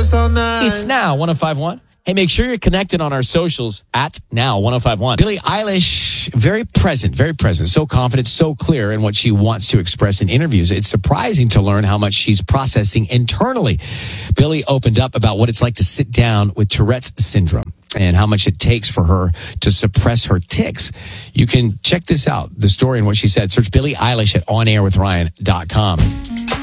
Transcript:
all night. It's Now 105.1. Hey, make sure you're connected on our socials at Now 105.1. Billie Eilish, very present, so confident, so clear in what she wants to express in interviews. It's surprising to learn how much she's processing internally. Billie opened up about what it's like to sit down with Tourette's syndrome and how much it takes for her to suppress her tics. You can check this out, the story and what she said. Search Billie Eilish at onairwithryan.com.